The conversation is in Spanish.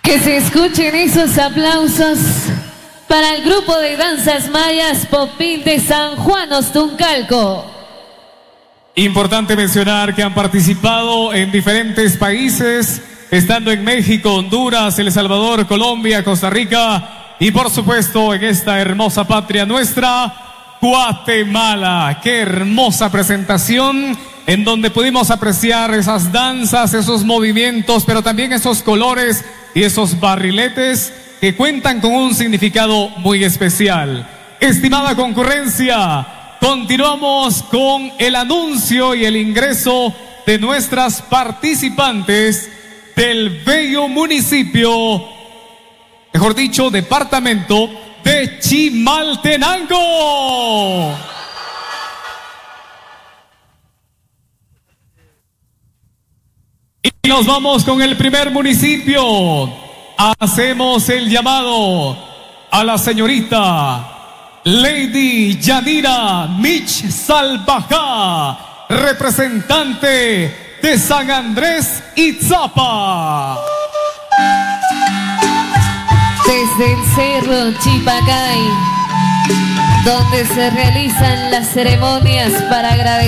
Que se escuchen esos aplausos para el grupo de danzas mayas Popil de San Juan Ostuncalco. Importante mencionar que han participado en diferentes países, estando en México, Honduras, El Salvador, Colombia, Costa Rica y por supuesto en esta hermosa patria nuestra, Guatemala. Qué hermosa presentación en donde pudimos apreciar esas danzas, esos movimientos, pero también esos colores y esos barriletes que cuentan con un significado muy especial. Estimada concurrencia, continuamos con el anuncio y el ingreso de nuestras participantes del bello municipio, mejor dicho, departamento de Chimaltenango. Y nos vamos con el primer municipio. Hacemos el llamado a la señorita Lady Yanira Mich Salvajá, representante de San Andrés Itzapa. Desde el Cerro Chipacay, donde se realizan las ceremonias para agradecer